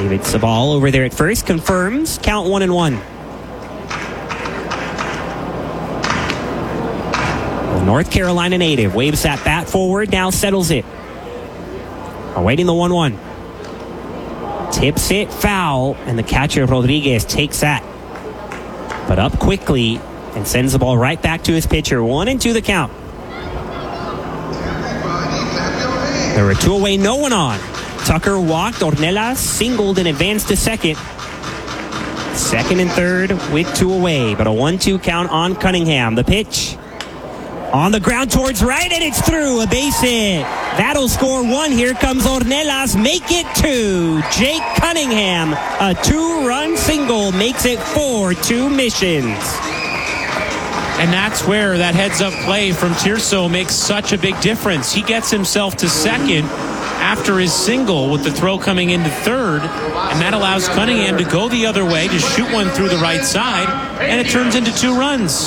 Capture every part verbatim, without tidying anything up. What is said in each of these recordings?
David Sabal over there at first confirms count one and one. The North Carolina native waves that bat forward, now settles it. Awaiting the one one. Tips it foul, and the catcher Rodriguez takes that. But up quickly and sends the ball right back to his pitcher. One and two the count. There were two away, no one on. Tucker walked, Ornelas singled and advanced to second. Second and third with two away, but a one two count on Cunningham. The pitch on the ground towards right, and it's through. A base hit. That'll score one. Here comes Ornelas. Make it two. Jake Cunningham, a two-run single, makes it four two Missions. And that's where that heads-up play from Tirso makes such a big difference. He gets himself to second after his single with the throw coming into third, and that allows Cunningham to go the other way, to shoot one through the right side, and it turns into two runs.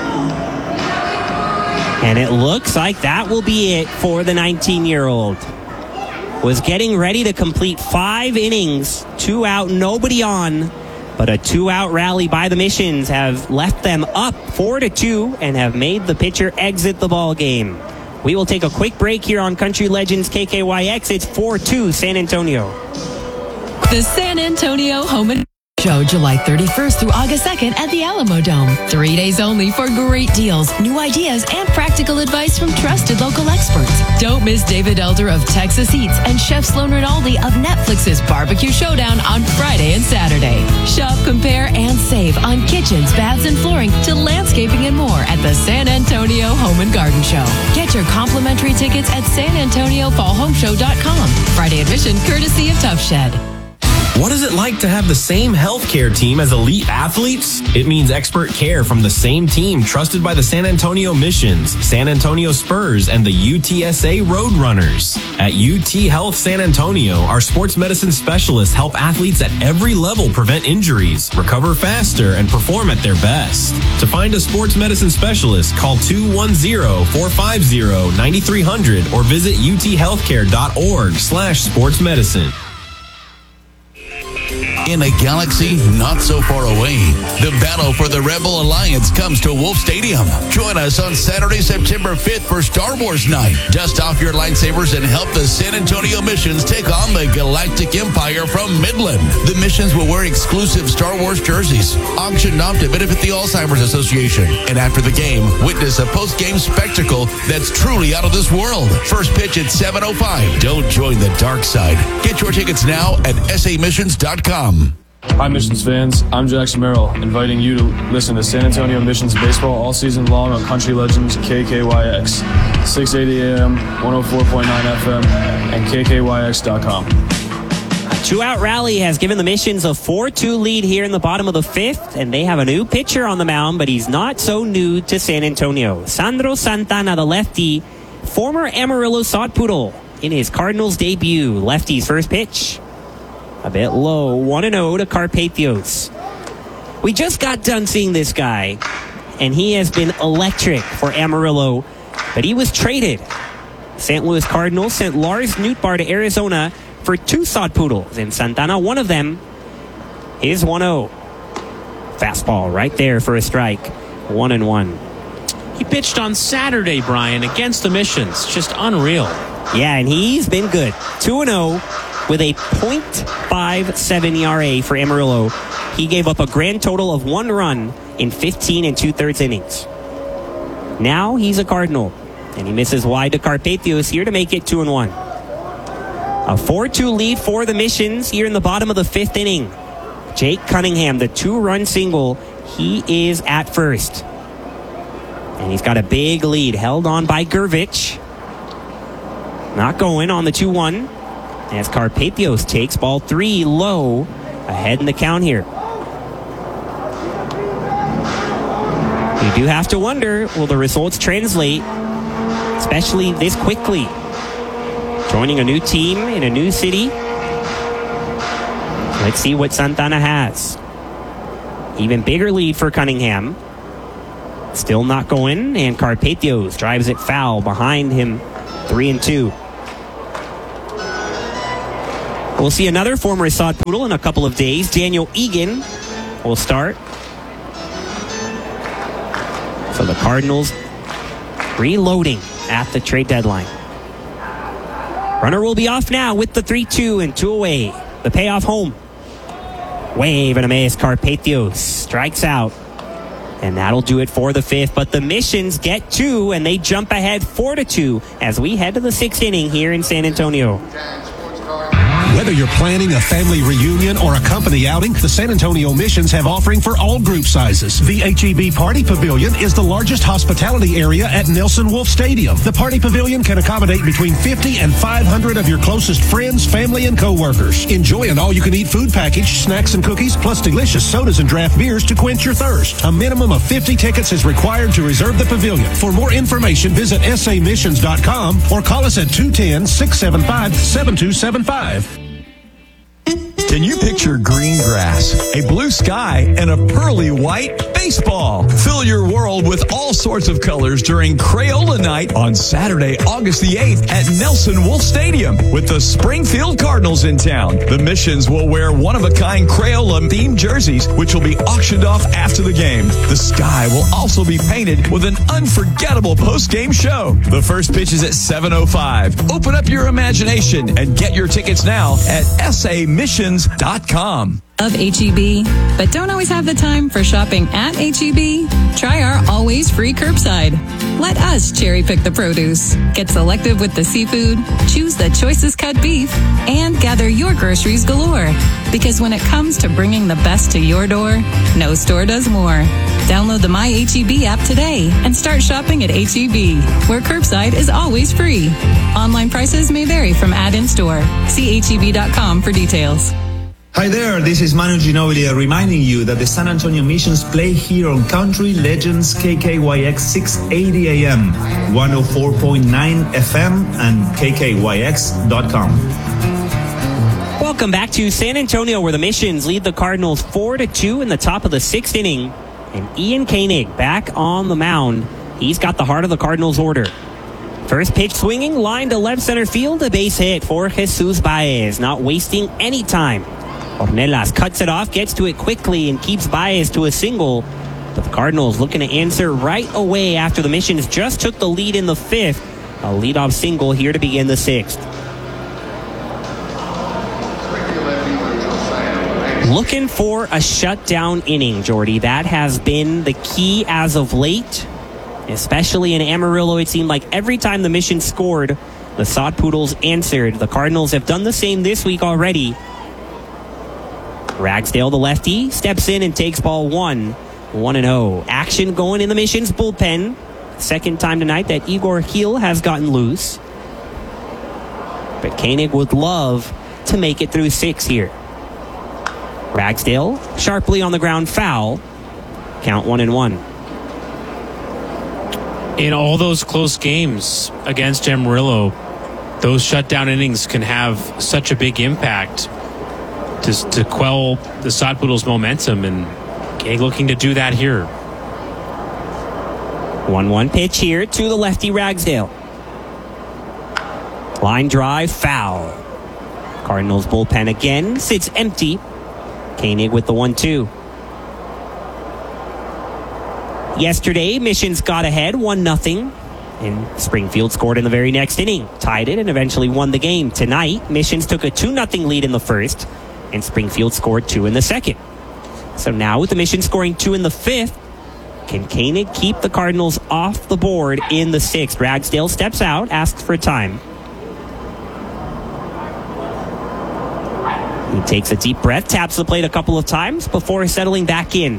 And it looks like that will be it for the nineteen-year-old. Was getting ready to complete five innings, two out, nobody on. But a two-out rally by the Missions have left them up four to two and have made the pitcher exit the ball game. We will take a quick break here on Country Legends K K Y X. It's four two San Antonio. The San Antonio Home and Show, July thirty-first through August second at the Alamo Dome. Three days only for great deals, new ideas, and practical advice from trusted local experts. Don't miss David Elder of Texas Eats and Chef Sloan Rinaldi of Netflix's Barbecue Showdown on Friday and Saturday. Shop, compare, and save on kitchens, baths, and flooring to landscaping and more at the San Antonio Home and Garden Show. Get your complimentary tickets at san antonio fall home show dot com. Friday admission courtesy of Tough Shed. What is it like to have the same healthcare team as elite athletes? It means expert care from the same team trusted by the San Antonio Missions, San Antonio Spurs, and the U T S A Roadrunners. At U T Health San Antonio, our sports medicine specialists help athletes at every level prevent injuries, recover faster, and perform at their best. To find a sports medicine specialist, call two one zero, four five zero, nine three zero zero or visit u t healthcare dot org slash sports medicine. In a galaxy not so far away, the battle for the Rebel Alliance comes to Wolf Stadium. Join us on Saturday, September fifth for Star Wars Night. Dust off your lightsabers and help the San Antonio Missions take on the Galactic Empire from Midland. The Missions will wear exclusive Star Wars jerseys, auctioned off to benefit the Alzheimer's Association. And after the game, witness a post-game spectacle that's truly out of this world. First pitch at seven oh five. Don't join the dark side. Get your tickets now at s a missions dot com. Hi, Missions fans. I'm Jackson Merrill, inviting you to listen to San Antonio Missions baseball all season long on Country Legends K K Y X, six eighty A M, one oh four point nine F M, and k k y x dot com. A two-out rally has given the Missions a four two lead here in the bottom of the fifth, and they have a new pitcher on the mound, but he's not so new to San Antonio. Sandro Santana, the lefty, former Amarillo Sod Poodle, in his Cardinals debut. Lefty's first pitch. A bit low, one and oh to Carpathios. We just got done seeing this guy, and he has been electric for Amarillo, but he was traded. Saint Louis Cardinals sent Lars Nootbaar to Arizona for two Sod Poodles, and Santana, one of them, is one oh. Fastball right there for a strike, one and one. He pitched on Saturday, Brian, against the Missions. Just unreal. Yeah, and he's been good. two and oh. With a point five seven E R A for Amarillo. He gave up a grand total of one run in fifteen and two-thirds innings. Now he's a Cardinal, and he misses wide to Carpathios here to make it two and one. A four two lead for the Missions here in the bottom of the fifth inning. Jake Cunningham, the two-run single, he is at first. And he's got a big lead held on by Gervich. Not going on the two one. As Carpathios takes ball three low, ahead in the count here. You do have to wonder, will the results translate, especially this quickly? Joining a new team in a new city. Let's see what Santana has. Even bigger lead for Cunningham. Still not going, and Carpathios drives it foul behind him, three and two. We'll see another former sod poodle in a couple of days. Daniel Egan will start. So the Cardinals reloading at the trade deadline. Runner will be off now with the three two and two away. The payoff home. Wave and Amaeus Carpathios strikes out. And that'll do it for the fifth. But the Missions get two, and they jump ahead four to two as we head to the sixth inning here in San Antonio. Whether you're planning a family reunion or a company outing, the San Antonio Missions have offering for all group sizes. The H E B Party Pavilion is the largest hospitality area at Nelson Wolff Stadium. The Party Pavilion can accommodate between fifty and five hundred of your closest friends, family, and coworkers. Enjoy an all-you-can-eat food package, snacks and cookies, plus delicious sodas and draft beers to quench your thirst. A minimum of fifty tickets is required to reserve the pavilion. For more information, visit s a missions dot com or call us at two one zero, six seven five, seven two seven five. Can you picture green grass, a blue sky, and a pearly white baseball? Fill your world with all sorts of colors during Crayola Night on Saturday, August the eighth at Nelson Wolff Stadium with the Springfield Cardinals in town. The Missions will wear one-of-a-kind Crayola-themed jerseys, which will be auctioned off after the game. The sky will also be painted with an unforgettable post-game show. The first pitch is at seven oh five. Open up your imagination and get your tickets now at s a missions dot com. Of H E B, but don't always have the time for shopping at H E B? Try our always free curbside. Let us cherry pick the produce, get selective with the seafood, choose the choicest cut beef, and gather your groceries galore. Because when it comes to bringing the best to your door, no store does more. Download the My H E B app today and start shopping at H E B, where curbside is always free. Online prices may vary from ad in store. See H E B dot com for details. Hi there, this is Manu Ginobili reminding you that the San Antonio Missions play here on Country Legends K K Y X six eighty A M, one oh four point nine F M, and K K Y X dot com. Welcome back to San Antonio, where the Missions lead the Cardinals four to two in the top of the sixth inning. And Ian Koenig back on the mound. He's got the heart of the Cardinals order. First pitch swinging, line to left center field, a base hit for Jesus Baez, not wasting any time. Ornelas cuts it off, gets to it quickly, and keeps Baez to a single. But the Cardinals looking to answer right away after the Missions just took the lead in the fifth. A leadoff single here to begin the sixth. Looking for a shutdown inning, Jordy. That has been the key as of late. Especially in Amarillo, it seemed like every time the Missions scored, the Sod Poodles answered. The Cardinals have done the same this week already. Ragsdale, the lefty, steps in and takes ball one. one and oh. Action going in the Missions bullpen. Second time tonight that Igor Gil has gotten loose. But Koenig would love to make it through six here. Ragsdale, sharply on the ground, foul. Count one and one. In all those close games against Amarillo, those shutdown innings can have such a big impact to, to quell the Sod Poodles' momentum, and Koenig looking to do that here. one one pitch here to the lefty Ragsdale. Line drive, foul. Cardinals bullpen again sits empty. Koenig with the one two. Yesterday, Missions got ahead one nothing, and Springfield scored in the very next inning, tied it, and eventually won the game. Tonight, Missions took a two nothing lead in the first, and Springfield scored two in the second. So now with the Missions scoring two in the fifth, can Koenig keep the Cardinals off the board in the sixth? Ragsdale steps out, asks for time. He takes a deep breath, taps the plate a couple of times before settling back in.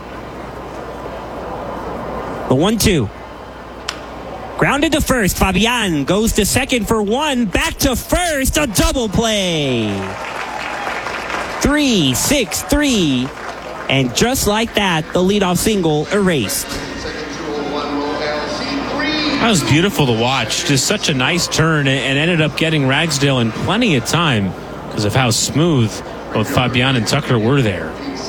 The one two. Grounded to first. Fabian goes to second for one. Back to first. A double play. Three, six, three. And just like that, the leadoff single erased. That was beautiful to watch. Just such a nice turn, and ended up getting Ragsdale in plenty of time because of how smooth both Fabian and Tucker were there.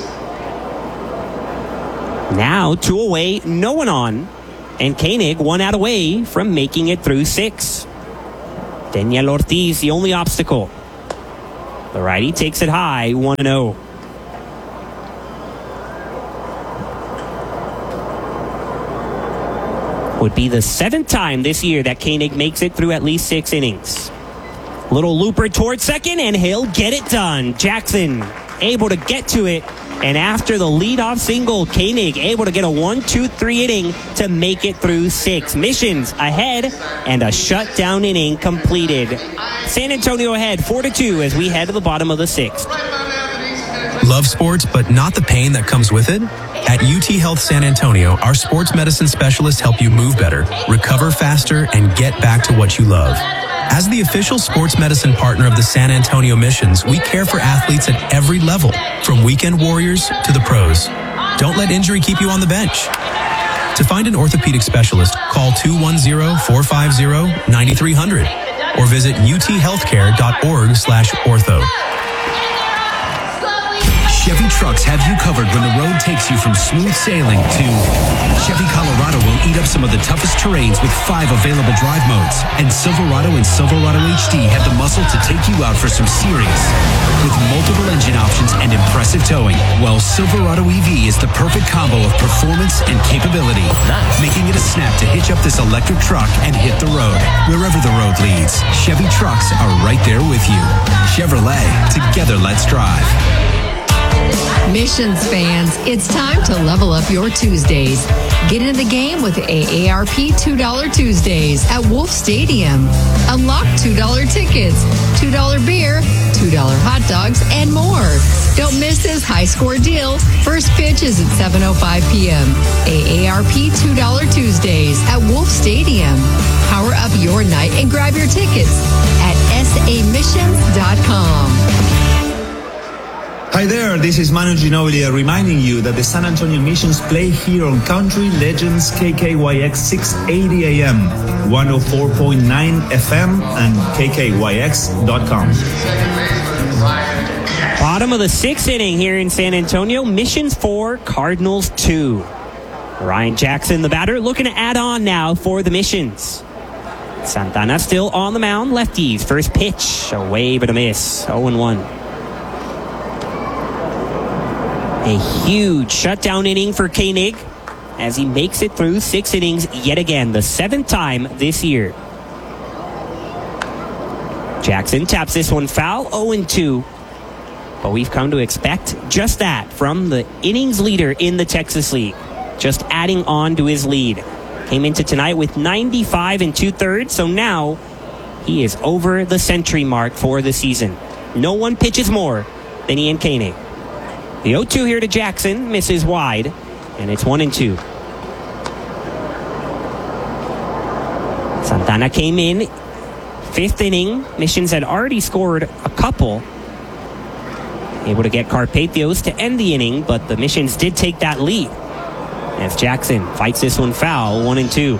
Now two away, no one on, and Koenig one out away from making it through six. Daniel Ortiz, the only obstacle. The righty takes it high, one and oh. Would be the seventh time this year that Koenig makes it through at least six innings. Little looper towards second, and he'll get it done. Jackson able to get to it, and after the leadoff single, Koenig able to get a one two three inning to make it through six. Missions ahead, and a shutdown inning completed. San Antonio ahead four to two as we head to the bottom of the sixth. Love sports, but not the pain that comes with it? At U T Health San Antonio, our sports medicine specialists help you move better, recover faster, and get back to what you love. As the official sports medicine partner of the San Antonio Missions, we care for athletes at every level, from weekend warriors to the pros. Don't let injury keep you on the bench. To find an orthopedic specialist, call two one zero, four five zero, nine three zero zero or visit uthealthcare.org slash ortho. Chevy trucks have you covered when the road takes you from smooth sailing to Chevy Colorado will eat up some of the toughest terrains with five available drive modes. And Silverado and Silverado H D have the muscle to take you out for some serious. With multiple engine options and impressive towing, while Silverado E V is the perfect combo of performance and capability, making it a snap to hitch up this electric truck and hit the road. Wherever the road leads, Chevy trucks are right there with you. Chevrolet, together let's drive. Missions fans, it's time to level up your Tuesdays. Get into the game with A A R P two dollar Tuesdays at Wolf Stadium. Unlock two dollar tickets, two dollar beer, two dollar hot dogs, and more. Don't miss this high-score deal. First pitch is at seven oh five p.m. A A R P two dollar Tuesdays at Wolf Stadium. Power up your night and grab your tickets at S A missions dot com. Hi there, this is Manu Ginobili reminding you that the San Antonio Missions play here on Country Legends K K Y X six eighty A M, one oh four point nine F M, and K K Y X dot com. Bottom of the sixth inning here in San Antonio. Missions four, Cardinals two. Ryan Jackson, the batter, looking to add on now for the Missions. Santana still on the mound. Lefties, first pitch, a wave and a miss, oh and one. A huge shutdown inning for Koenig as he makes it through six innings yet again, the seventh time this year. Jackson taps this one foul, oh and two. But we've come to expect just that from the innings leader in the Texas League. Just adding on to his lead. Came into tonight with ninety-five and two-thirds, so now he is over the century mark for the season. No one pitches more than Ian Koenig. The oh two here to Jackson, misses wide, and it's one and two. Santana came in, fifth inning. Missions had already scored a couple. Able to get Carpathios to end the inning, but the Missions did take that lead. As Jackson fights this one foul, one and two.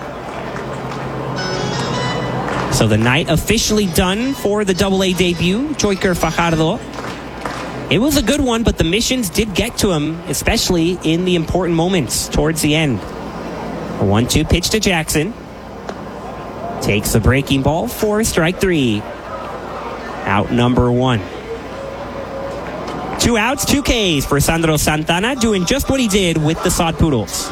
So the night officially done for the double A debut, Joyker Fajardo. It was a good one, but the Missions did get to him, especially in the important moments towards the end. A one two pitch to Jackson. Takes the breaking ball for strike three. Out number one. Two outs, two Ks for Sandro Santana, doing just what he did with the Sod Poodles.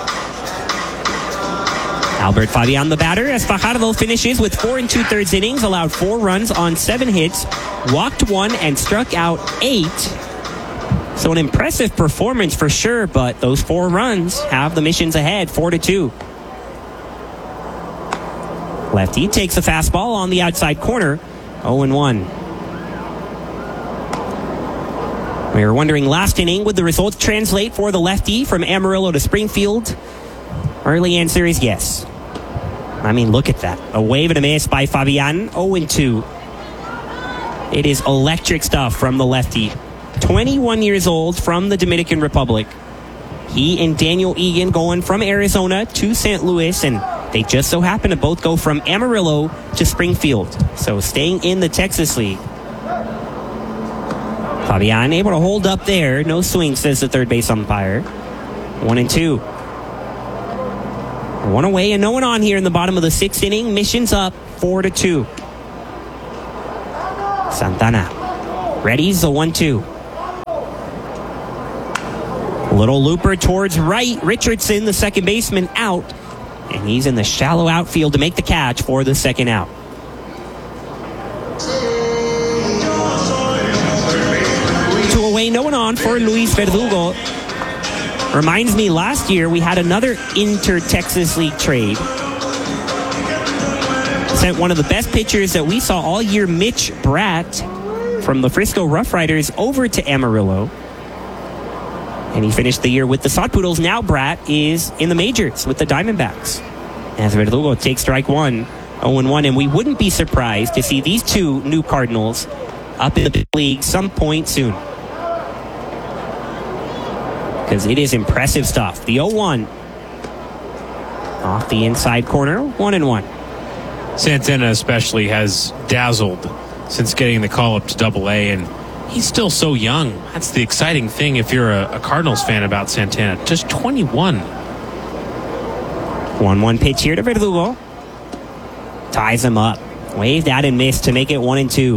Albert Fabian, the batter, as Fajardo finishes with four and two-thirds innings, allowed four runs on seven hits, walked one, and struck out eight. So an impressive performance for sure, but those four runs have the Missions ahead, four to two. Lefty takes a fastball on the outside corner, oh and one. We were wondering last inning, would the results translate for the lefty from Amarillo to Springfield? Early answer is yes. I mean, look at that. A wave and a miss by Fabian, oh and two. It is electric stuff from the lefty. twenty-one years old from the Dominican Republic. He and Daniel Egan going from Arizona to Saint Louis, and they just so happen to both go from Amarillo to Springfield. So staying in the Texas League. Fabian able to hold up there. No swing, says the third base umpire. One and two. One away and no one on here in the bottom of the sixth inning. Missions up four to two. Santana Ready's the one two. Little looper towards right. Richardson, the second baseman, out. And he's in the shallow outfield to make the catch for the second out. Two away, no one on for Luis Verdugo. Reminds me, last year we had another inter-Texas League trade. Sent one of the best pitchers that we saw all year, Mitch Bratt, from the Frisco Rough Riders over to Amarillo. And he finished the year with the Sod Poodles. Now Bratt is in the majors with the Diamondbacks. As Verdugo takes strike one, oh one, and we wouldn't be surprised to see these two new Cardinals up in the big league some point soon. Because it is impressive stuff. The oh one off the inside corner, one and one. Santana especially has dazzled since getting the call up to Double A, and he's still so young. That's the exciting thing if you're a, a Cardinals fan about Santana. Just twenty-one. one one pitch here to Verdugo. Ties him up. Waved out and missed to make it one and two.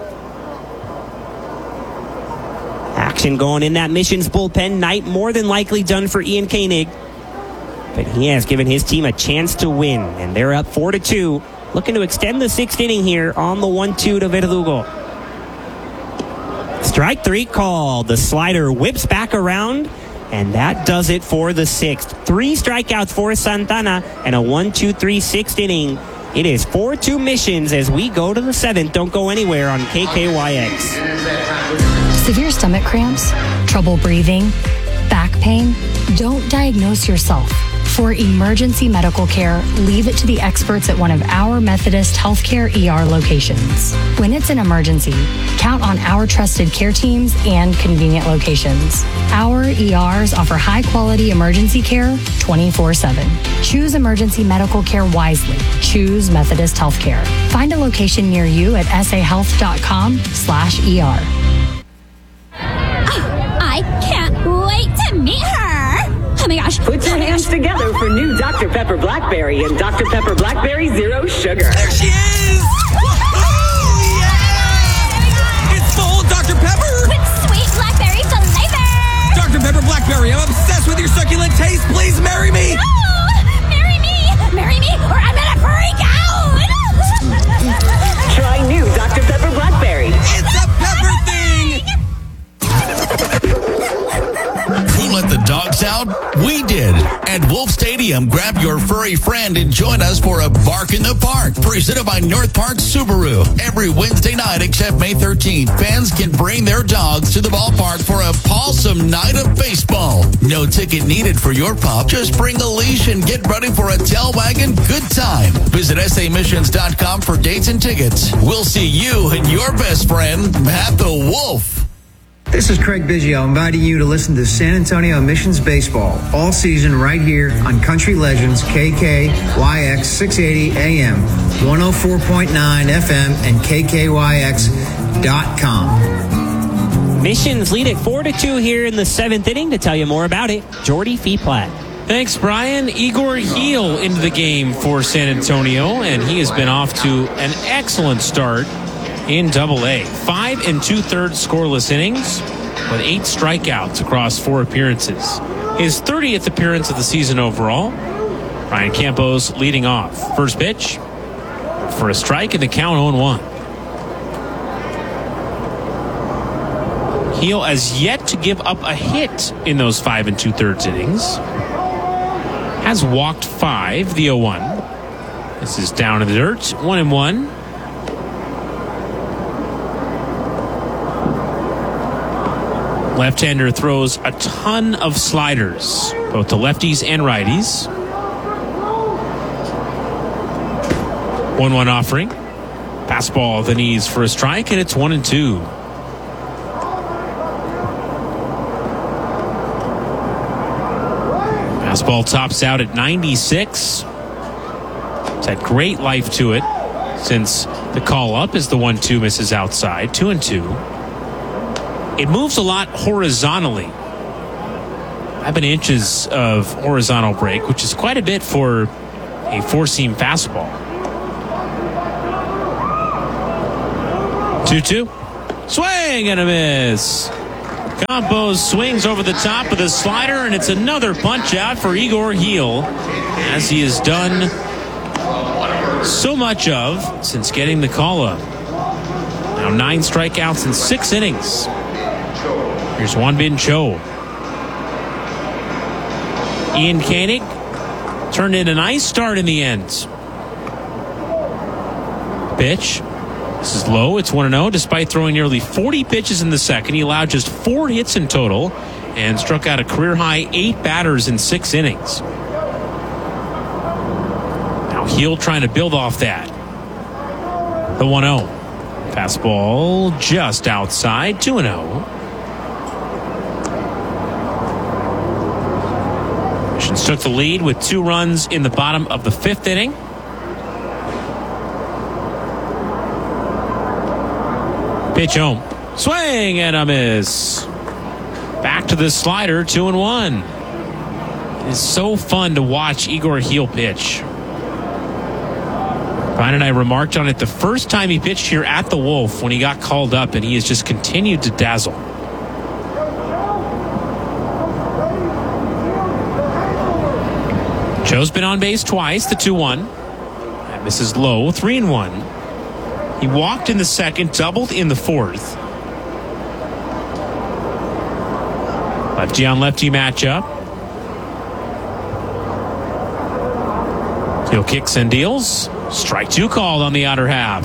Action going in that Missions bullpen. Night more than likely done for Ian Koenig. But he has given his team a chance to win, and they're up four to two. Looking to extend the sixth inning here on the one two to Verdugo. Strike three called. The slider whips back around, and that does it for the sixth. Three strikeouts for Santana and a one two three sixth inning. It is four two Missions as we go to the seventh. Don't go anywhere on K K Y X. Severe stomach cramps, trouble breathing, back pain? Don't diagnose yourself. For emergency medical care, leave it to the experts at one of our Methodist Healthcare E R locations. When it's an emergency, count on our trusted care teams and convenient locations. Our E Rs offer high-quality emergency care twenty-four seven. Choose emergency medical care wisely. Choose Methodist Healthcare. Find a location near you at sahealth.com slash ER. I can't wait to meet her. Oh my gosh. Put your hands together for new Doctor Pepper Blackberry and Doctor Pepper Blackberry Zero Sugar. There she is! Woohoo! Yeah! It's full Doctor Pepper! With sweet blackberry flavor! Doctor Pepper Blackberry, I'm obsessed with your succulent taste. Please marry me! No! Marry me! Marry me or I'm gonna freak out! Try new Doctor Pepper Blackberry. It's a pepper thing! Who let the dogs out? We did. At Wolf Stadium, grab your furry friend and join us for a Bark in the Park, presented by North Park Subaru. Every Wednesday night except May thirteenth, fans can bring their dogs to the ballpark for a pawsome night of baseball. No ticket needed for your pup. Just bring a leash and get ready for a tail wagging good time. Visit S A missions dot com for dates and tickets. We'll see you and your best friend at the Wolf. This is Craig Biggio inviting you to listen to San Antonio Missions Baseball all season right here on Country Legends K K Y X six eighty A M, one oh four point nine F M, and K K Y X dot com. Missions lead at four to two here in the seventh inning. To tell you more about it, Jordy Feeplatt. Thanks, Brian. Igor Heel into the game for San Antonio, and he has been off to an excellent start in Double A. Five and two-thirds scoreless innings with eight strikeouts across four appearances. His thirtieth appearance of the season overall. Ryan Campos leading off. First pitch for a strike and the count oh one. Heel has yet to give up a hit in those five and two-thirds innings. Has walked five, the oh one. This is down in the dirt, one and one. Left-hander throws a ton of sliders, both to lefties and righties. one one offering. Fastball off the knees for a strike, and it's one and two. Fastball tops out at ninety-six. It's had great life to it since the call up as the one two misses outside. Two and two. It moves a lot horizontally. Seven inches of horizontal break, which is quite a bit for a four-seam fastball. two two. Swing and a miss. Campos swings over the top of the slider, and it's another punch out for Igor Gil, as he has done so much of since getting the call-up. Now nine strikeouts in six innings. Here's Hwan-Bin Cho. Ian Koenig turned in a nice start in the end. Pitch. This is low. It's one and oh. Despite throwing nearly forty pitches in the second, he allowed just four hits in total and struck out a career-high eight batters in six innings. Now Gil trying to build off that. The one oh. Fastball just outside. two and oh. Missions took the lead with two runs in the bottom of the fifth inning. Pitch home. Swing and a miss. Back to the slider, two and one. It is so fun to watch Igor Gil pitch. Brian and I remarked on it the first time he pitched here at the Wolf when he got called up, and he has just continued to dazzle. Joe's been on base twice, the two one. That misses low, three and one. He walked in the second, doubled in the fourth. Lefty on lefty matchup. Gil kicks and deals. Strike two called on the outer half.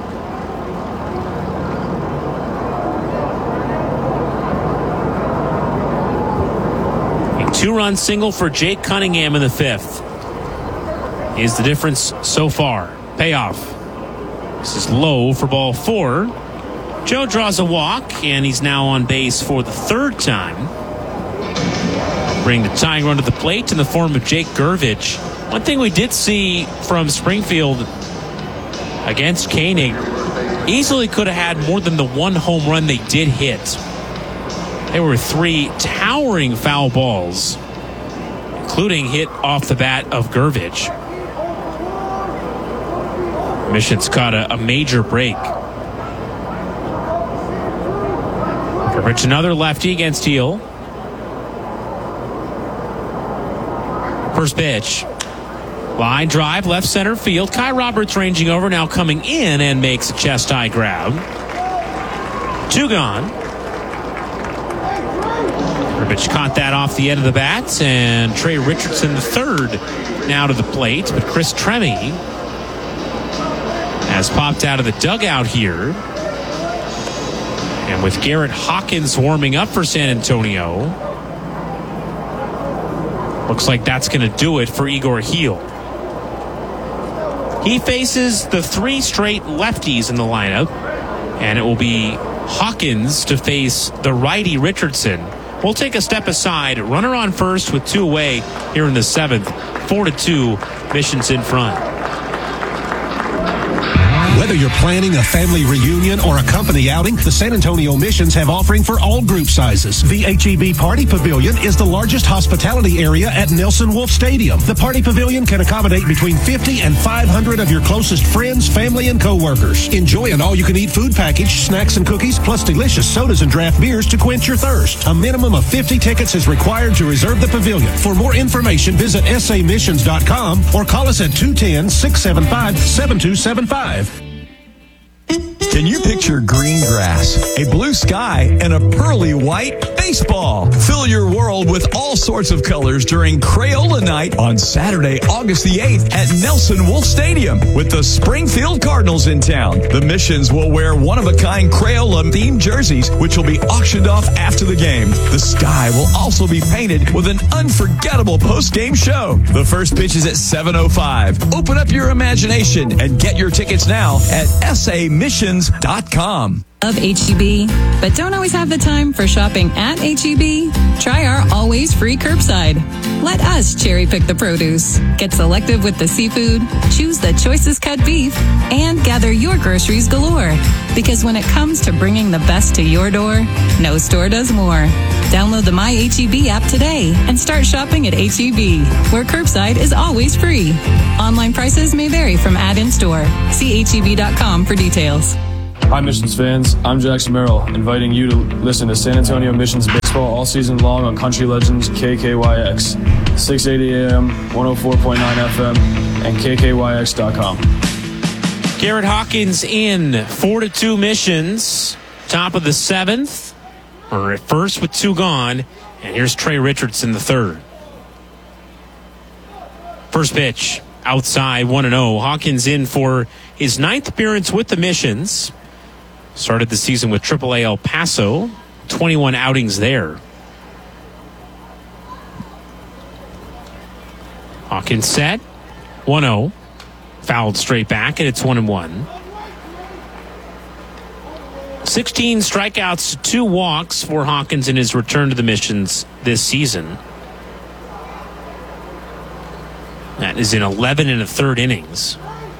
A two-run single for Jake Cunningham in the fifth is the difference so far. Payoff. This is low for ball four. Joe draws a walk, and he's now on base for the third time. Bring the tying run to the plate in the form of Jake Gervich. One thing we did see from Springfield against Koenig, easily could have had more than the one home run they did hit. There were three towering foul balls, including hit off the bat of Gervich. Missions caught a, a major break. Gervich, another lefty against Gil. First pitch. Line drive, left center field. Kai Roberts ranging over, now coming in and makes a chest-high grab. Two gone. Gervich caught that off the end of the bat, and Trey Richardson the third now to the plate, but Chris Treme has popped out of the dugout here. And with Garrett Hawkins warming up for San Antonio, looks like that's going to do it for Igor Gil. He faces the three straight lefties in the lineup, and it will be Hawkins to face the righty Richardson. We'll take a step aside. Runner on first with two away here in the seventh. Four to two, Missions in front. Whether you're planning a family reunion or a company outing, the San Antonio Missions have offering for all group sizes. The H E B Party Pavilion is the largest hospitality area at Nelson Wolff Stadium. The Party Pavilion can accommodate between fifty and five hundred of your closest friends, family, and co-workers. Enjoy an all-you-can-eat food package, snacks and cookies, plus delicious sodas and draft beers to quench your thirst. A minimum of fifty tickets is required to reserve the pavilion. For more information, visit s a missions dot com or call us at two one zero, six seven five, seven two seven five. Can you picture green grass, a blue sky, and a pearly white baseball? Fill your world with all sorts of colors during Crayola Night on Saturday, August the eighth at Nelson Wolff Stadium with the Springfield Cardinals in town. The Missions will wear one-of-a-kind Crayola-themed jerseys, which will be auctioned off after the game. The sky will also be painted with an unforgettable post-game show. The first pitch is at seven oh five. Open up your imagination and get your tickets now at s a missions dot com. Love H E B, but don't always have the time for shopping at H E B? Try our always free curbside. Let us cherry pick the produce, get selective with the seafood, choose the choicest cut beef, and gather your groceries galore. Because when it comes to bringing the best to your door, no store does more. Download the My H E B app today and start shopping at H E B, where curbside is always free. Online prices may vary from ad in store. See H E B dot com for details. Hi, Missions fans. I'm Jackson Merrill, inviting you to listen to San Antonio Missions baseball all season long on Country Legends K K Y X, six eighty A M, one oh four point nine F M, and K K Y X dot com. Garrett Hawkins in four to two Missions, top of the seventh. We're at first with two gone, and here's Trey Richardson, the third. First pitch, outside, one and oh. Hawkins in for his ninth appearance with the Missions. Started the season with triple A El Paso, twenty-one outings there. Hawkins set, one oh. Fouled straight back, and it's one and one. sixteen strikeouts, two walks for Hawkins in his return to the Missions this season. That is in eleven and a third innings.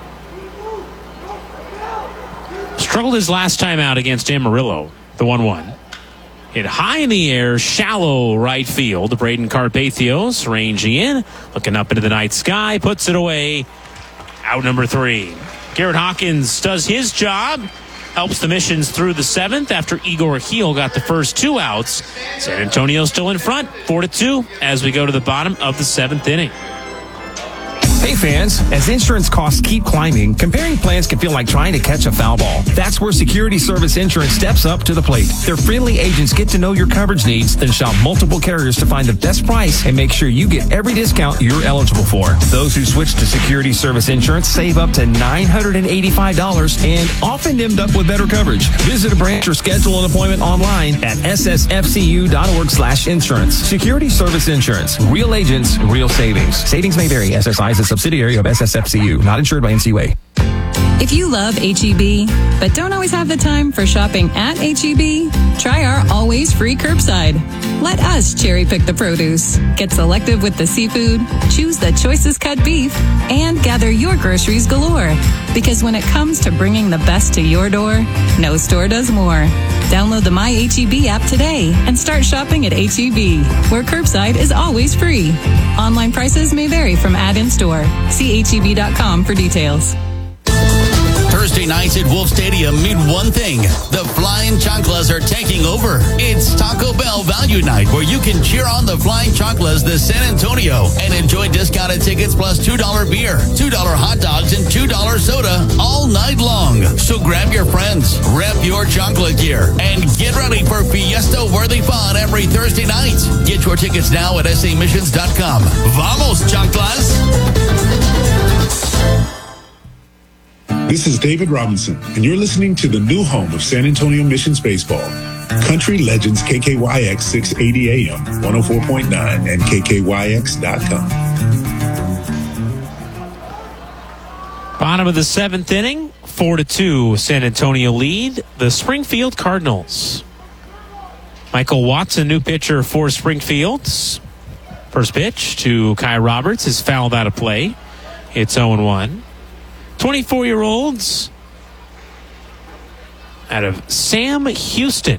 Struggled his last time out against Amarillo, the one one. Hit high in the air, shallow right field. Braden Carpathios ranging in, looking up into the night sky, puts it away. Out number three. Garrett Hawkins does his job, helps the Missions through the seventh after Igor Heel got the first two outs. San Antonio still in front, four to two, as we go to the bottom of the seventh inning. Hey fans, as insurance costs keep climbing, comparing plans can feel like trying to catch a foul ball. That's where Security Service Insurance steps up to the plate. Their friendly agents get to know your coverage needs, then shop multiple carriers to find the best price and make sure you get every discount you're eligible for. Those who switch to Security Service Insurance save up to nine hundred eighty-five dollars and often end up with better coverage. Visit a branch or schedule an appointment online at s s f c u dot org slash insurance. Security Service Insurance. Real agents, real savings. Savings may vary. S S I is a subsidiary of S S F C U, not insured by N C U A. If you love H E B, but don't always have the time for shopping at H E B, try our always free curbside. Let us cherry pick the produce, get selective with the seafood, choose the choicest cut beef, and gather your groceries galore. Because when it comes to bringing the best to your door, no store does more. Download the My H E B app today and start shopping at H E B, where curbside is always free. Online prices may vary from ad-in store. See H E B dot com for details. Thursday nights at Wolf Stadium mean one thing. The Flying Chanclas are taking over. It's Taco Bell Value Night, where you can cheer on the Flying Chanclas de San Antonio and enjoy discounted tickets plus two dollar beer, two dollar hot dogs, and two dollar soda all night long. So grab your friends, rep your chancla gear, and get ready for fiesta-worthy fun every Thursday night. Get your tickets now at s a missions dot com. Vamos, Chanclas! This is David Robinson, and you're listening to the new home of San Antonio Missions Baseball. Country Legends K K Y X six eighty A M, one oh four point nine, and K K Y X dot com. Bottom of the seventh inning, four to two, San Antonio lead the Springfield Cardinals. Michael Watson, new pitcher for Springfield. First pitch to Kai Roberts is fouled out of play. It's oh and one. twenty-four-year-olds out of Sam Houston.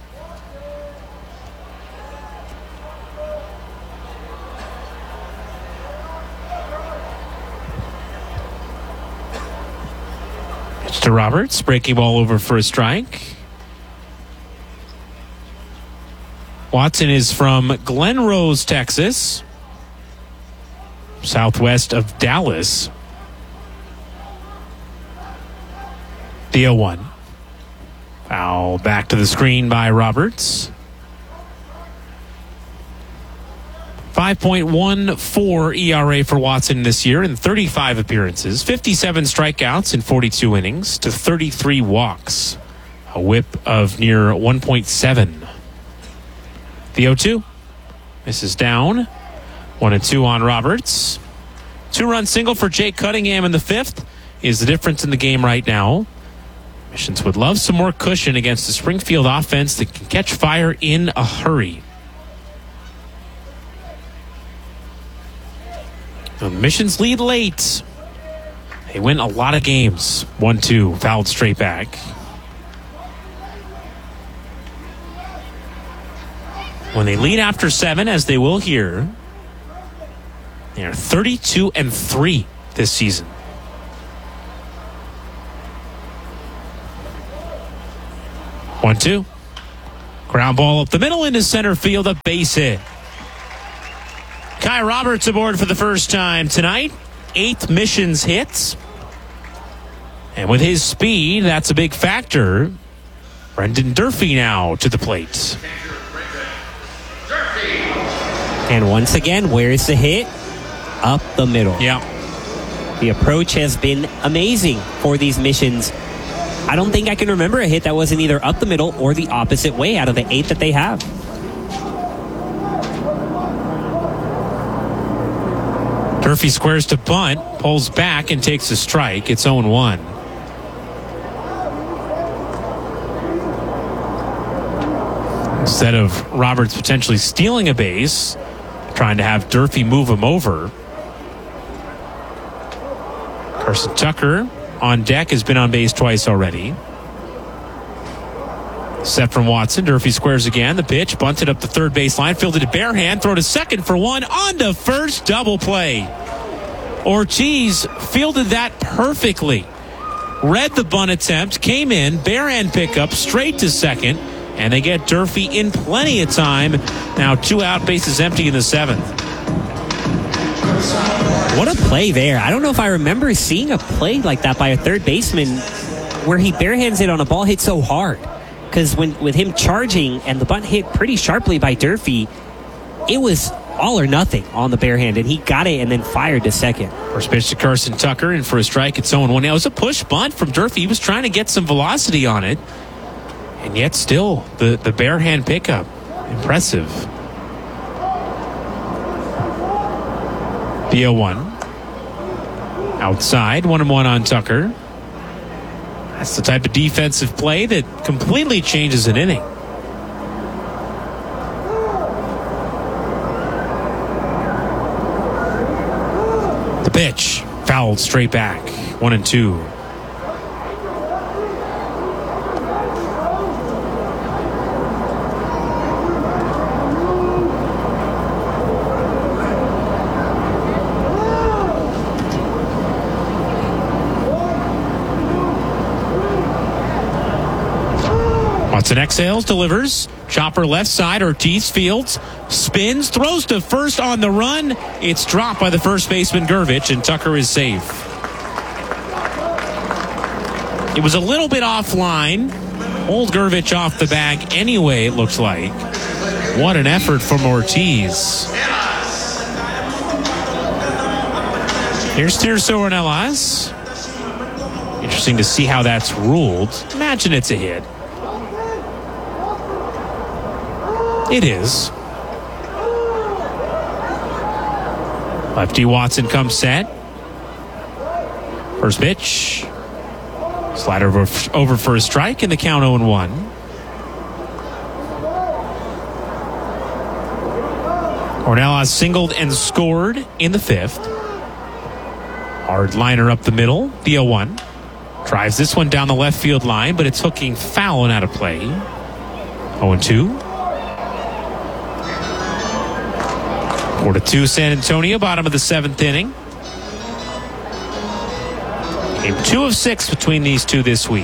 Pitch to Roberts, breaking ball over for a strike. Watson is from Glen Rose, Texas, southwest of Dallas. The oh one. Foul back to the screen by Roberts. five point one four E R A for Watson this year in thirty-five appearances, fifty-seven strikeouts in forty-two innings to thirty-three walks. A whip of near one point seven. The oh two. Misses down. one and two on Roberts. Two-run single for Jake Cunningham in the fifth is the difference in the game right now. Missions would love some more cushion against the Springfield offense that can catch fire in a hurry. The Missions lead late. They win a lot of games. one two, fouled straight back. When they lead after seven, as they will here, they are thirty-two and three this season. one two. Ground ball up the middle into center field, a base hit. Kai Roberts aboard for the first time tonight. Eighth Missions hits. And with his speed, that's a big factor. Brendan Durfee now to the plate. And once again, where's the hit? Up the middle. Yeah. The approach has been amazing for these Missions. I don't think I can remember a hit that wasn't either up the middle or the opposite way out of the eight that they have. Durfee squares to bunt, pulls back and takes a strike. It's oh one. Instead of Roberts potentially stealing a base, trying to have Durfee move him over. Carson Tucker on deck, has been on base twice already. Set from Watson. Durfee squares again. The pitch bunted up the third base line, fielded to Barehand, throw to second for one, on to first, double play. Ortiz fielded that perfectly. Read the bunt attempt, came in, Barehand pickup, straight to second, and they get Durfee in plenty of time. Now two out, bases empty in the seventh. What a play there. I don't know if I remember seeing a play like that by a third baseman where he barehands it on a ball hit so hard. Because when with him charging and the bunt hit pretty sharply by Durfee, it was all or nothing on the barehand, and he got it and then fired to second. First pitch to Carson Tucker, in for a strike. It's oh one. Now, it was a push bunt from Durfee. He was trying to get some velocity on it, and yet still the, the barehand pickup. Impressive. The oh one. Outside, one and one on Tucker. That's the type of defensive play that completely changes an inning. The pitch, fouled straight back. One and two. Watson exhales, delivers. Chopper left side. Ortiz fields, spins, throws to first on the run. It's dropped by the first baseman Gervich, and Tucker is safe. It was a little bit offline. Old Gervich off the bag anyway, it looks like. What an effort from Ortiz. Here's Tirso Ornelas. Interesting to see how that's ruled. Imagine it's a hit. It is. Lefty Watson comes set. First pitch. Slider over, over for a strike, and the count oh one. Ornelas singled and scored in the fifth. Hard liner up the middle. The oh one. Drives this one down the left field line, but it's hooking foul and out of play. oh two. four to two San Antonio, bottom of the seventh inning. Game two of six between these two this week.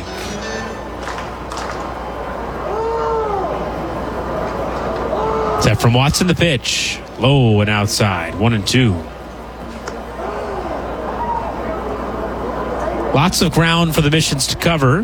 Set from Watson, the pitch. Low and outside. One and two. Lots of ground for the Missions to cover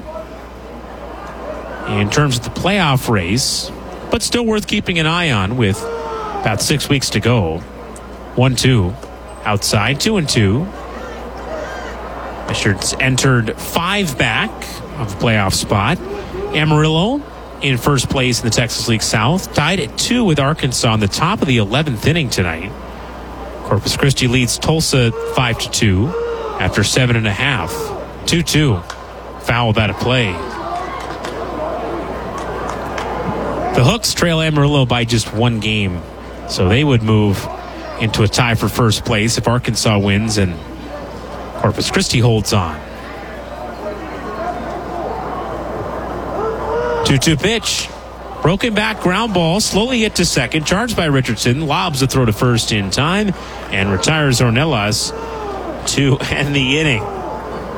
in terms of the playoff race, but still worth keeping an eye on with about six weeks to go. One, two. Outside, two and two. Missions entered five back of the playoff spot. Amarillo in first place in the Texas League South. Tied at two with Arkansas in the top of the eleventh inning tonight. Corpus Christi leads Tulsa five to two after seven and a half. two two. Fouled out of play. The Hooks trail Amarillo by just one game, so they would move into a tie for first place if Arkansas wins and Corpus Christi holds on. two two pitch. Broken back ground ball, slowly hit to second, charged by Richardson, lobs the throw to first in time, and retires Ornelas to end the inning.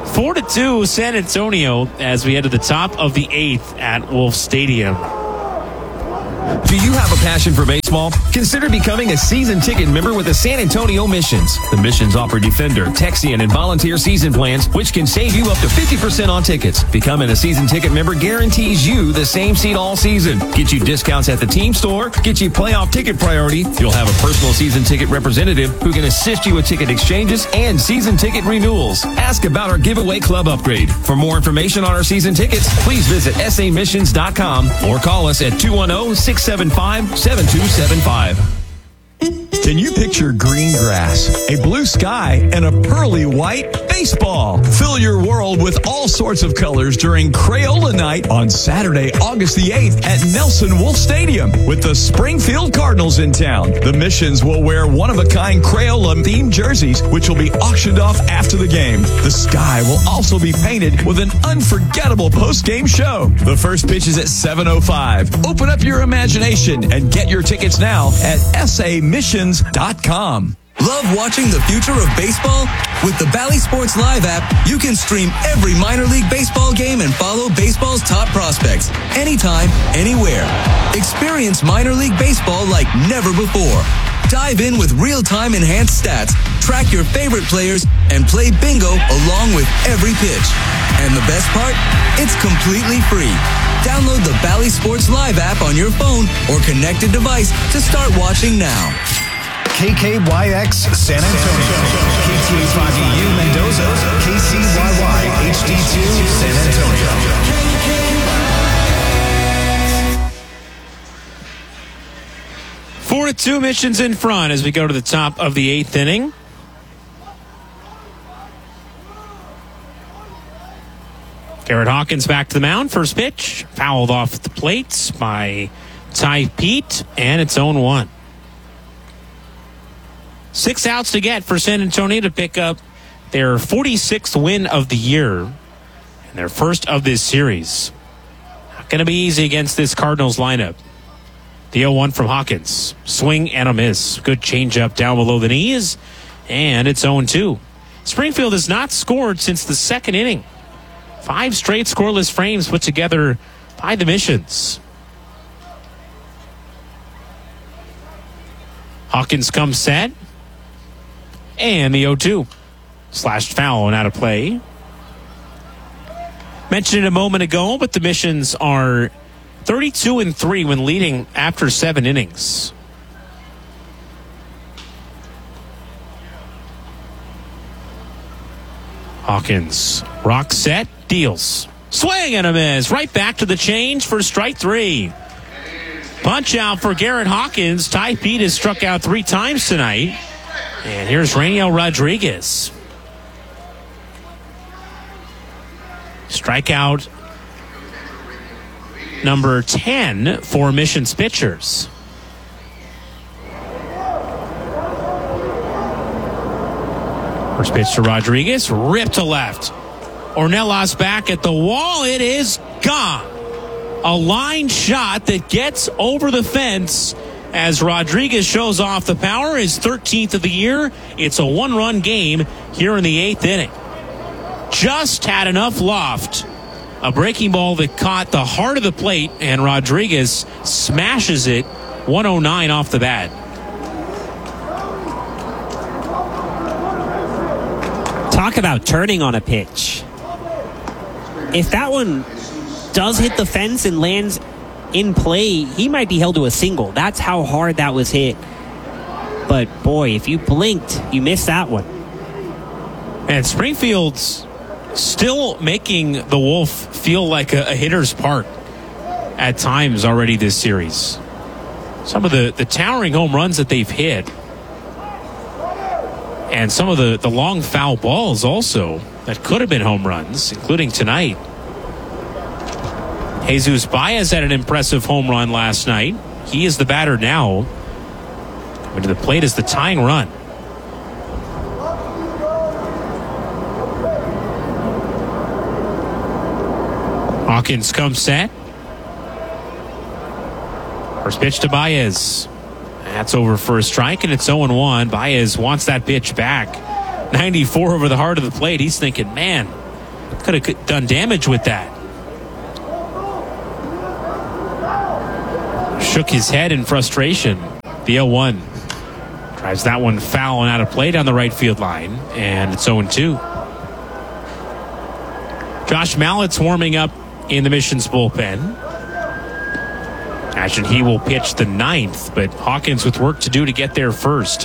Four to two, San Antonio, as we head to the top of the eighth at Wolf Stadium. Do you have a passion for baseball? Consider becoming a season ticket member with the San Antonio Missions. The Missions offer Defender, Texian, and volunteer season plans, which can save you up to fifty percent on tickets. Becoming a season ticket member guarantees you the same seat all season. Get you discounts at the team store, get you playoff ticket priority. You'll have a personal season ticket representative who can assist you with ticket exchanges and season ticket renewals. Ask about our giveaway club upgrade. For more information on our season tickets, please visit s a missions dot com or call us at two one zero, six seven five, seven two seven five. Can you picture green grass, a blue sky, and a pearly white baseball? Fill your world with all sorts of colors during Crayola Night on Saturday, August the eighth at Nelson Wolff Stadium with the Springfield Cardinals in town. The Missions will wear one-of-a-kind Crayola-themed jerseys, which will be auctioned off after the game. The sky will also be painted with an unforgettable post-game show. The first pitch is at seven oh five. Open up your imagination and get your tickets now at s a missions dot com. Love watching the future of baseball? With the Bally Sports Live app, you can stream every minor league baseball game and follow baseball's top prospects anytime, anywhere. Experience minor league baseball like never before. Dive in with real-time enhanced stats, track your favorite players, and play bingo along with every pitch. And the best part? It's completely free. Download the Bally Sports Live app on your phone or connected device to start watching now. K K Y X San Antonio, K T A five E U Mendoza, K C Y Y H D two San Antonio. Four to two, Missions in front as we go to the top of the eighth inning. Garrett Hawkins back to the mound. First pitch, fouled off the plate by Ty Pete, and it's oh one. Six outs to get for San Antonio to pick up their forty-sixth win of the year and their first of this series. Not going to be easy against this Cardinals lineup. The oh one from Hawkins. Swing and a miss. Good changeup down below the knees, and it's oh two. Springfield has not scored since the second inning. Five straight scoreless frames put together by the Missions. Hawkins comes set. And the oh two. Slashed foul and out of play. Mentioned it a moment ago, but the Missions are thirty-two and three when leading after seven innings. Hawkins, rock set, deals. Swing and a miss. Right back to the change for strike three. Punch out for Garrett Hawkins. Ty Pete has struck out three times tonight. And here's Rainiel Rodriguez. Strikeout number ten for Missions pitchers. First pitch to Rodriguez, ripped to left. Ornelas back at the wall. It is gone. A line shot that gets over the fence as Rodriguez shows off the power, his thirteenth of the year. It's a one-run game here in the eighth inning. Just had enough loft. A breaking ball that caught the heart of the plate, and Rodriguez smashes it one oh nine off the bat. Talk about turning on a pitch. If that one does hit the fence and lands in play, he might be held to a single. That's how hard that was hit. But boy, if you blinked, you missed that one. And Springfield's still making the Wolf feel like a, a hitter's park at times already this series. Some of the, the towering home runs that they've hit, and some of the, the long foul balls also that could have been home runs, including tonight. Jesus Baez had an impressive home run last night. He is the batter now. Coming to the plate is the tying run. Hawkins comes set. First pitch to Baez. That's over for a strike, and it's oh one. Baez wants that pitch back. ninety-four over the heart of the plate. He's thinking, man, Could have done damage with that. Shook his head in frustration. The oh one. Drives that one foul and out of play down the right field line. And it's oh two. Josh Mallett's warming up in the Missions bullpen. Imagine he will pitch the ninth, but Hawkins with work to do to get there first.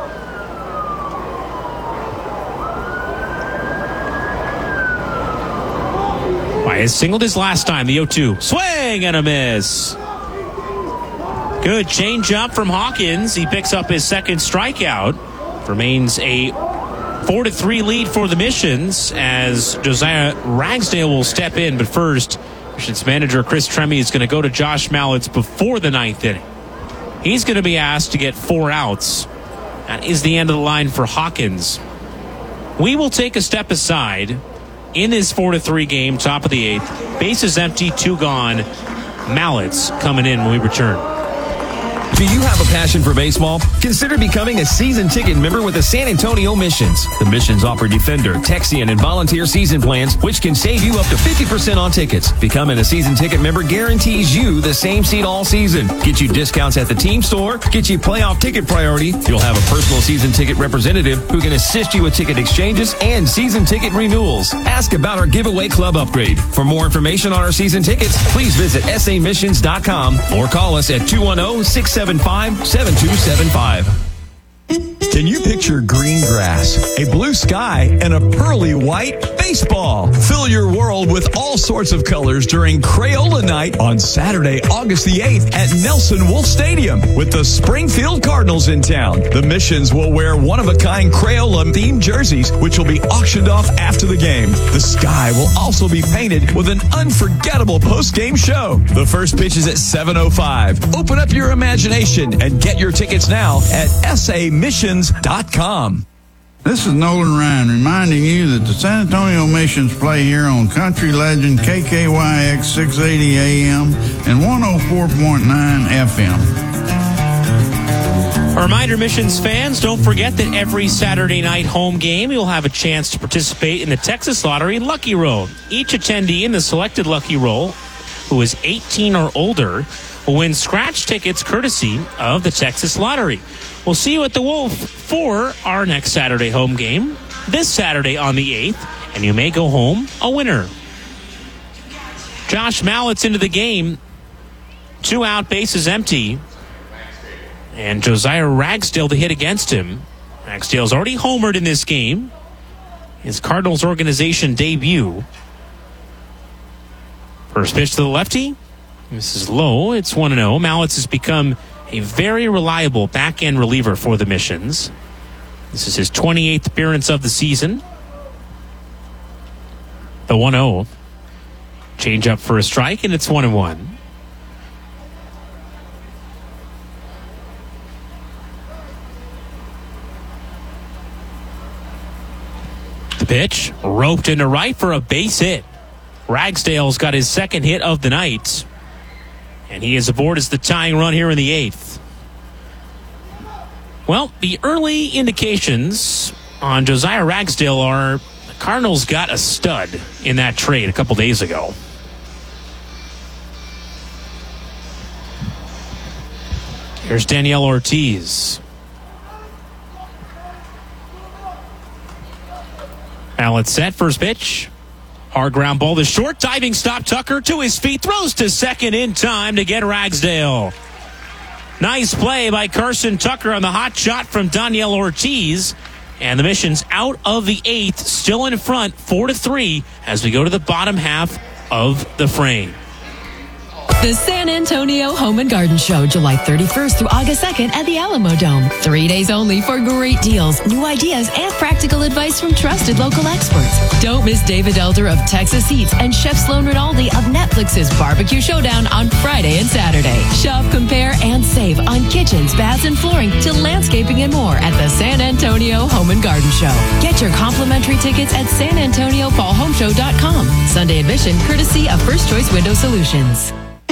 Baez singled his last time, the oh two. Swing and a miss. Good changeup from Hawkins. He picks up his second strikeout. Remains a four to three lead for the Missions as Josiah Ragsdale will step in. But first, Missions manager Chris Tremme is going to go to Josh Mallett's before the ninth inning. He's going to be asked to get four outs. That is the end of the line for Hawkins. We will take a step aside in this four to three game, top of the eighth. Bases empty, two gone. Mallett's coming in when we return. Do you have a passion for baseball? Consider becoming a season ticket member with the San Antonio Missions. The Missions offer Defender, Texian, and Volunteer season plans, which can save you up to fifty percent on tickets. Becoming a season ticket member guarantees you the same seat all season. Get you discounts at the team store, get you playoff ticket priority. You'll have a personal season ticket representative who can assist you with ticket exchanges and season ticket renewals. Ask about our giveaway club upgrade. For more information on our season tickets, please visit s a missions dot com or call us at two one zero, six seven five, seven two seven five. Can you picture green grass, a blue sky, and a pearly white baseball? Fill your world with all sorts of colors during Crayola Night on Saturday, August the eighth at Nelson Wolff Stadium with the Springfield Cardinals in town. The Missions will wear one-of-a-kind Crayola-themed jerseys, which will be auctioned off after the game. The sky will also be painted with an unforgettable post-game show. The first pitch is at seven oh five. Open up your imagination and get your tickets now at s a missions dot com. This is Nolan Ryan reminding you that the San Antonio Missions play here on Country Legend K K Y X six eighty A M and one oh four point nine F M. A reminder, Missions fans, don't forget that every Saturday night home game, you'll have a chance to participate in the Texas Lottery Lucky Roll. Each attendee in the selected Lucky Roll who is eighteen or older will win scratch tickets courtesy of the Texas Lottery. We'll see you at the Wolf for our next Saturday home game this Saturday on the eighth, and you may go home a winner. Josh Mallett's into the game. Two out, bases empty. And Josiah Ragsdale to hit against him. Ragsdale's already homered in this game. His Cardinals organization debut. First pitch to the lefty. This is low. It's one and oh. Mallett's has become a very reliable back-end reliever for the Missions. This is his twenty-eighth appearance of the season. The one oh. Change up for a strike, and it's one and one. The pitch, roped into right for a base hit. Ragsdale's got his second hit of the night. And he is aboard as the tying run here in the eighth. Well, the early indications on Josiah Ragsdale are the Cardinals got a stud in that trade a couple days ago. Here's Daniel Ortiz. Mallett's set, first pitch. Hard ground ball, the short diving stop. Tucker to his feet, throws to second in time to get Ragsdale. Nice play by Carson Tucker on the hot shot from Daniel Ortiz. And the Missions out of the eighth, still in front, four to three, as we go to the bottom half of the frame. The San Antonio Home and Garden Show, July thirty-first through August second at the Alamo Dome. Three days only for great deals, new ideas, and practical advice from trusted local experts. Don't miss David Elder of Texas Eats and Chef Sloan Rinaldi of Netflix's Barbecue Showdown on Friday and Saturday. Shop, compare, and save on kitchens, baths, and flooring to landscaping and more at the San Antonio Home and Garden Show. Get your complimentary tickets at san antonio fall home show dot com. Sunday admission courtesy of First Choice Window Solutions.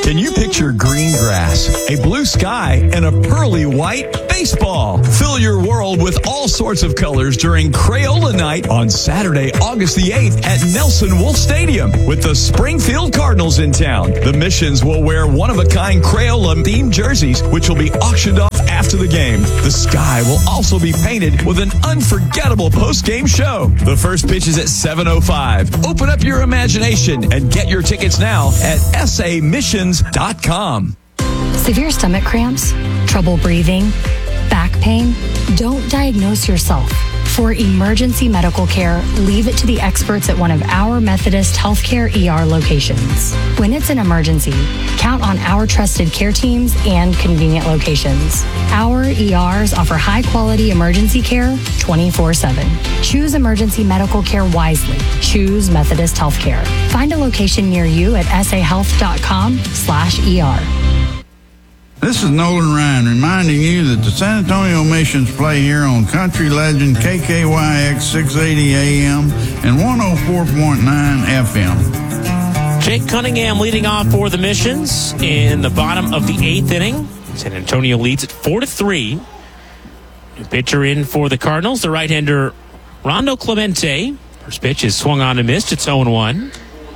Can you picture green grass, a blue sky, and a pearly white baseball? Fill your world with all sorts of colors during Crayola Night on Saturday, August the eighth at Nelson Wolff Stadium with the Springfield Cardinals in town. The Missions will wear one-of-a-kind Crayola-themed jerseys, which will be auctioned off after the game. The sky will also be painted with an unforgettable post-game show. The first pitch is at seven oh five. Open up your imagination and get your tickets now at s a missions dot com. Severe stomach cramps, trouble breathing, back pain? Don't diagnose yourself. For emergency medical care, leave it to the experts at one of our Methodist Healthcare E R locations. When it's an emergency, count on our trusted care teams and convenient locations. Our E Rs offer high-quality emergency care twenty-four seven. Choose emergency medical care wisely. Choose Methodist Healthcare. Find a location near you at s a health dot com slash E R. This is Nolan Ryan reminding you that the San Antonio Missions play here on Country Legend K K Y X six eighty A M and one oh four point nine F M. Jake Cunningham leading off for the Missions in the bottom of the eighth inning. San Antonio leads at four to three. New pitcher in for the Cardinals, the right-hander Rondo Clemente. First pitch is swung on and missed. It's oh one.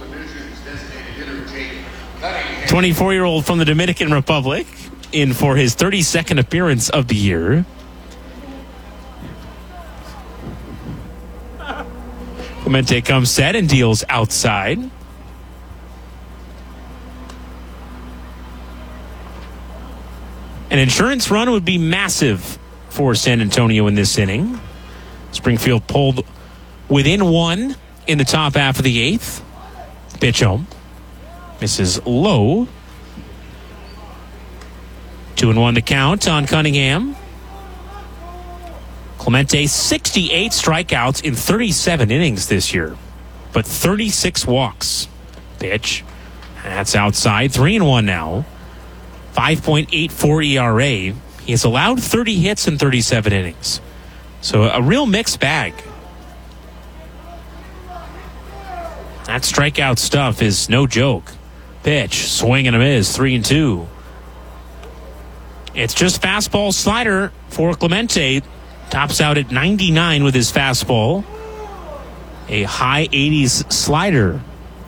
twenty-four-year-old from the Dominican Republic in for his thirty-second appearance of the year. Clemente comes set and deals outside. An insurance run would be massive for San Antonio in this inning. Springfield pulled within one in the top half of the eighth. Pitch home. Misses low. Two and one to count on Cunningham. Clemente, sixty-eight strikeouts in thirty-seven innings this year, but thirty-six walks. Pitch. That's outside. Three and one now. five point eight four E R A. He has allowed thirty hits in thirty-seven innings. So a real mixed bag. That strikeout stuff is no joke. Pitch. Swing and a miss. Three and two. It's just fastball slider for Clemente. Tops out at ninety-nine with his fastball. A high eighties slider.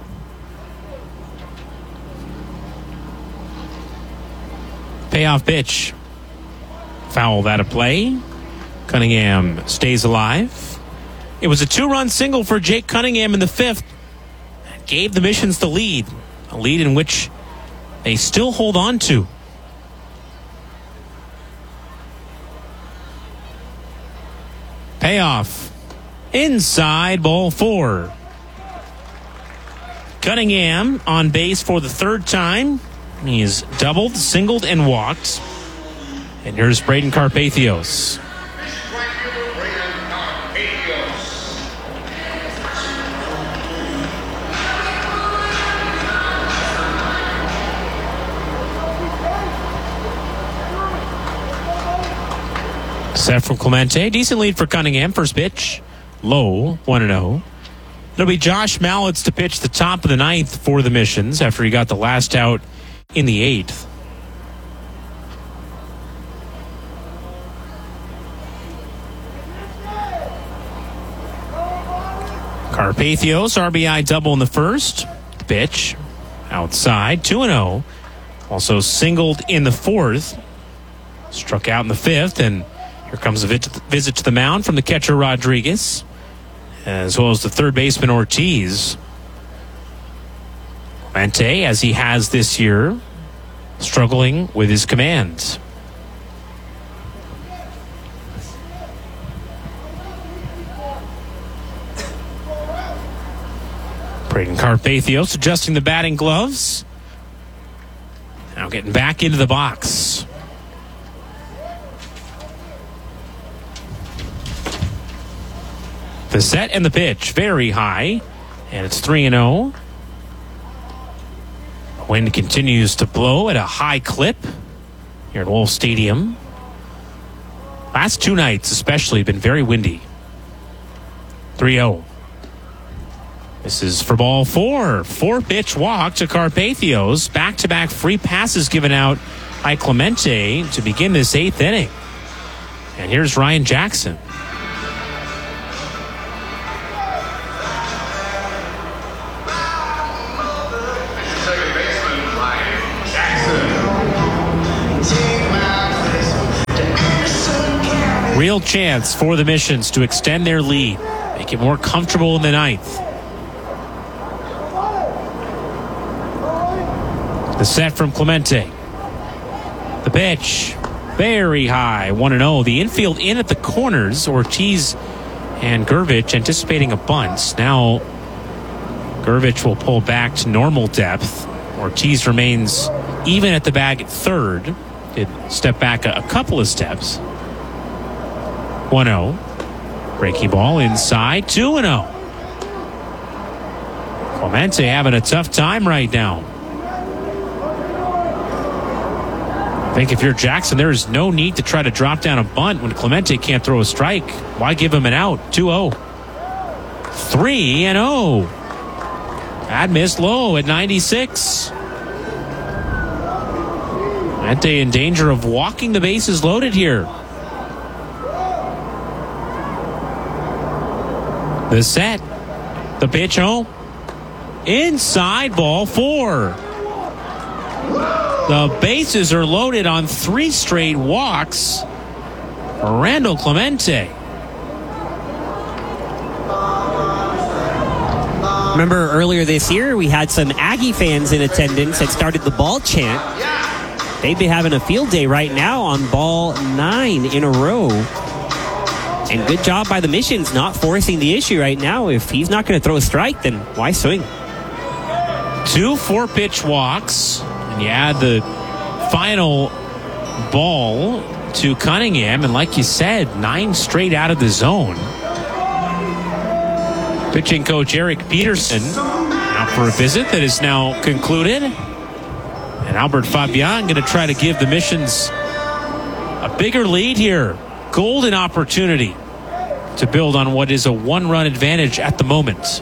Payoff pitch. Fouled out of play. Cunningham stays alive. It was a two-run single for Jake Cunningham in the fifth. That gave the Missions the lead. A lead in which they still hold on to. Payoff. Inside, ball four. Cunningham on base for the third time. He's doubled, singled, and walked. And here's Braden Carpathios. Set from Clemente. Decent lead for Cunningham. First pitch. Low. one and oh. It'll be Josh Mallets to pitch the top of the ninth for the Missions after he got the last out in the eighth. Carpathios, R B I double in the first. Pitch. Outside. two and oh. Also singled in the fourth. Struck out in the fifth, and here comes a visit to the mound from the catcher Rodriguez, as well as the third baseman Ortiz. Clemente, as he has this year, struggling with his command. Braden Carpathios adjusting the batting gloves. Now getting back into the box. The set and the pitch, very high, and it's three and oh. The wind continues to blow at a high clip here at Wolff Stadium. Last two nights especially have been very windy. three oh. This is for ball four. Four-pitch walk to Carpathos. Back-to-back free passes given out by Clemente to begin this eighth inning. And here's Ryan Jackson. Real chance for the Missions to extend their lead, make it more comfortable in the ninth. The set from Clemente. The pitch, very high, one and oh. The infield in at the corners. Ortiz and Gervich anticipating a bunt. Now Gervich will pull back to normal depth. Ortiz remains even at the bag at third. Did step back a, a couple of steps. one oh. Breaking ball inside, two and oh. Clemente having a tough time right now. I think if you're Jackson, there is no need to try to drop down a bunt when Clemente can't throw a strike. Why give him an out? two oh. three and oh. Bad miss low at ninety-six. Clemente in danger of walking the bases loaded here. The set. The pitch home. Inside, ball four. The bases are loaded on three straight walks for Randall Clemente. Remember earlier this year, we had some Aggie fans in attendance that started the ball chant. They've been having a field day right now on ball nine in a row. And good job by the Missions not forcing the issue right now. If he's not going to throw a strike, then why swing? Two four-pitch walks. And you add the final ball to Cunningham. And like you said, nine straight out of the zone. Pitching coach Eric Peterson out for a visit that is now concluded. And Albert Fabian going to try to give the Missions a bigger lead here. Golden opportunity to build on what is a one-run advantage at the moment.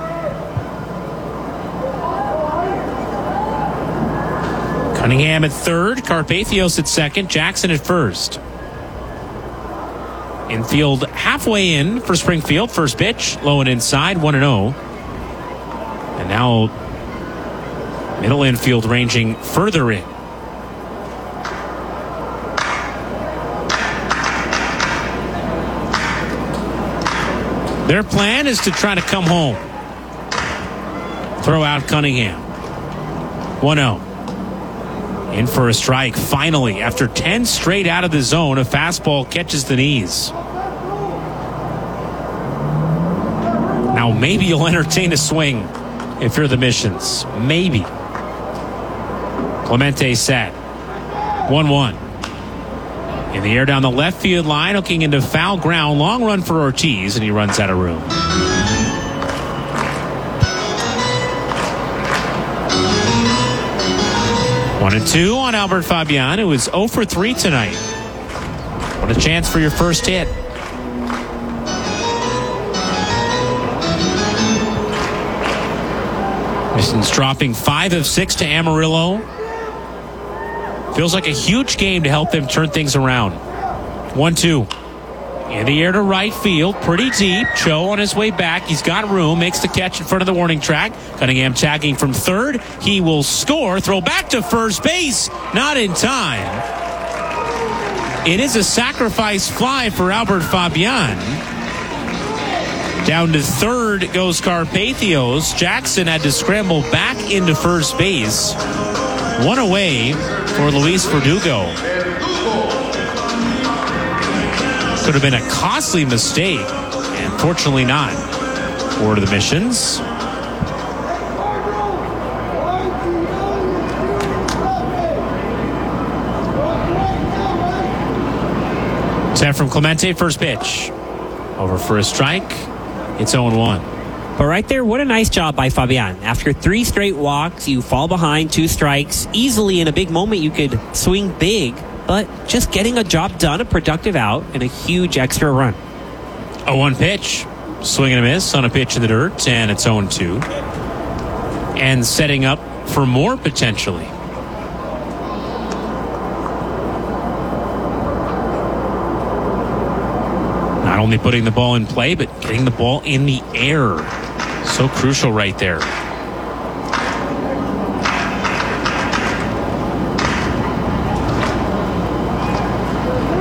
Cunningham at third, Carpathos at second, Jackson at first. Infield halfway in for Springfield. First pitch, low and inside, one and oh. And now middle infield ranging further in. Their plan is to try to come home. Throw out Cunningham. one oh. In for a strike, finally. After ten straight out of the zone, a fastball catches the knees. Now maybe you'll entertain a swing if you're the Missions. Maybe. Clemente set. one one. In the air down the left field line, hooking into foul ground. Long run for Ortiz, and he runs out of room. One and two on Albert Fabian, who is oh for three tonight. What a chance for your first hit. Missions dropping five of six to Amarillo. Feels like a huge game to help them turn things around. one two. In the air to right field, pretty deep. Cho on his way back. He's got room, makes the catch in front of the warning track. Cunningham tagging from third. He will score. Throw back to first base. Not in time. It is a sacrifice fly for Albert Fabian. Down to third goes Carpathos. Jackson had to scramble back into first base. One away for Luis Verdugo. Could have been a costly mistake, and fortunately not for the Missions. Set from Clemente, first pitch. Over for a strike. It's oh one. But right there, what a nice job by Fabian. After three straight walks, you fall behind, two strikes. Easily in a big moment, you could swing big. But just getting a job done, a productive out, and a huge extra run. oh one pitch. Swing and a miss on a pitch in the dirt, and it's oh two. And setting up for more potentially. Not only putting the ball in play, but getting the ball in the air. So crucial right there.